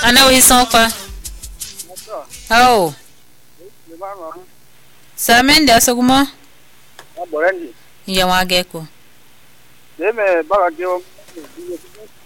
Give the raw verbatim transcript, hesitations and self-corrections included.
Ana wi son kwa. Oh. Samende asoguma. Aborendi. Ya wageko. Deme baga geo.